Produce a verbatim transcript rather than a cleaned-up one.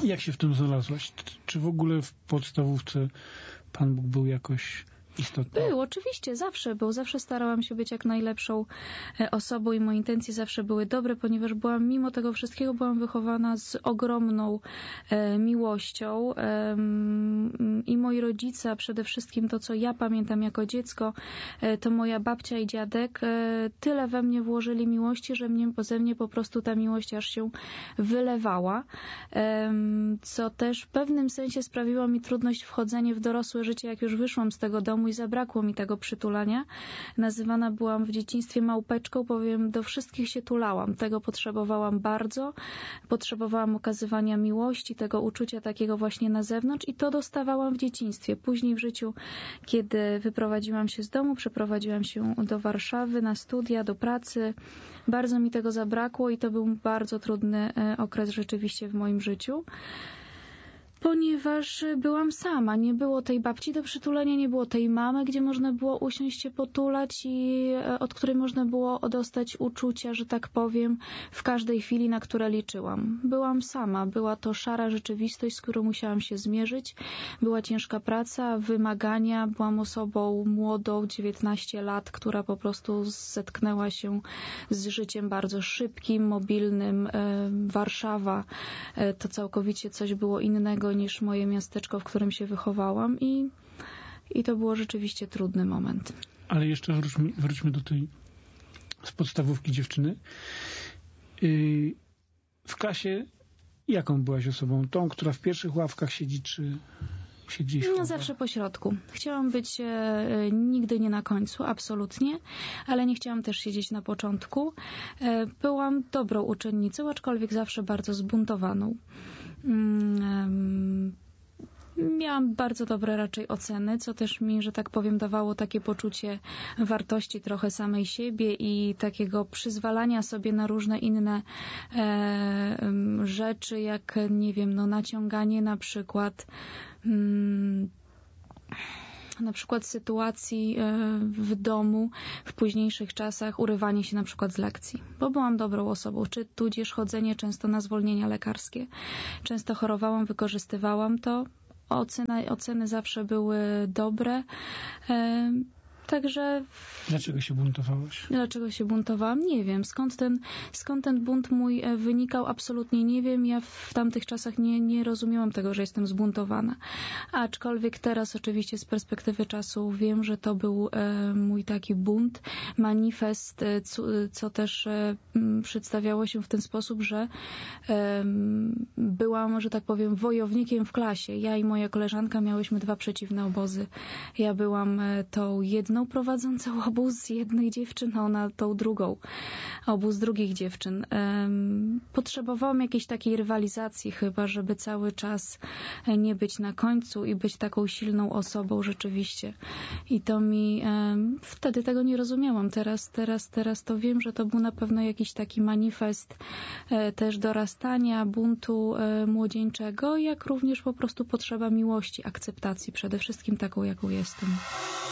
Jak się w tym znalazłaś? Czy w ogóle w podstawówce Pan Bóg był jakoś istotny? Był, oczywiście, zawsze był. Zawsze starałam się być jak najlepszą osobą i moje intencje zawsze były dobre, ponieważ byłam, mimo tego wszystkiego, byłam wychowana z ogromną e, miłością e, i moi rodzice, a przede wszystkim to, co ja pamiętam jako dziecko, e, to moja babcia i dziadek e, tyle we mnie włożyli miłości, że mnie, ze mnie po prostu ta miłość aż się wylewała, e, co też w pewnym sensie sprawiło mi trudność wchodzenie w dorosłe życie, jak już wyszłam z tego domu i zabrakło mi tego przytulania. Nazywana byłam w dzieciństwie małpeczką, powiem, do wszystkich się tulałam. Tego potrzebowałam bardzo. Potrzebowałam okazywania miłości, tego uczucia takiego właśnie na zewnątrz i to dostawałam w dzieciństwie. Później w życiu, kiedy wyprowadziłam się z domu, przeprowadziłam się do Warszawy na studia, do pracy. Bardzo mi tego zabrakło i to był bardzo trudny okres rzeczywiście w moim życiu. Ponieważ byłam sama, nie było tej babci do przytulenia, nie było tej mamy, gdzie można było usiąść się potulać i od której można było dostać uczucia, że tak powiem, w każdej chwili, na które liczyłam. Byłam sama, była to szara rzeczywistość, z którą musiałam się zmierzyć. Była ciężka praca, wymagania, byłam osobą młodą, dziewiętnaście lat, która po prostu zetknęła się z życiem bardzo szybkim, mobilnym. Warszawa to całkowicie coś było innego niż moje miasteczko, w którym się wychowałam i, i to było rzeczywiście trudny moment. Ale jeszcze wróćmy, wróćmy do tej z podstawówki dziewczyny. Yy, w klasie jaką byłaś osobą? Tą, która w pierwszych ławkach siedzi, czy siedzi w No zawsze po środku. Chciałam być e, nigdy nie na końcu, absolutnie, ale nie chciałam też siedzieć na początku. E, byłam dobrą uczennicą, aczkolwiek zawsze bardzo zbuntowaną. Mm, Miałam bardzo dobre raczej oceny, co też mi, że tak powiem, dawało takie poczucie wartości trochę samej siebie i takiego przyzwalania sobie na różne inne e, rzeczy, jak, nie wiem, no naciąganie na przykład mm, na przykład sytuacji w domu w późniejszych czasach, urywanie się na przykład z lekcji, bo byłam dobrą osobą, czy tudzież chodzenie często na zwolnienia lekarskie. Często chorowałam, wykorzystywałam to. Oceny, oceny zawsze były dobre. Także... Dlaczego się buntowałaś? Dlaczego się buntowałam? Nie wiem. Skąd ten, skąd ten bunt mój wynikał? Absolutnie nie wiem. Ja w tamtych czasach nie, nie rozumiałam tego, że jestem zbuntowana. Aczkolwiek teraz oczywiście z perspektywy czasu wiem, że to był e, mój taki bunt, manifest, e, co, co też e, przedstawiało się w ten sposób, że e, byłam, że tak powiem, wojownikiem w klasie. Ja i moja koleżanka miałyśmy dwa przeciwne obozy. Ja byłam e, tą jedną prowadzącą obóz jednej dziewczyny, ona tą drugą, obóz drugich dziewczyn. Um, potrzebowałam jakiejś takiej rywalizacji chyba, żeby cały czas nie być na końcu i być taką silną osobą rzeczywiście. I to mi um, wtedy tego nie rozumiałam. Teraz, teraz, teraz to wiem, że to był na pewno jakiś taki manifest e, też dorastania, buntu e, młodzieńczego, jak również po prostu potrzeba miłości, akceptacji, przede wszystkim taką, jaką jestem.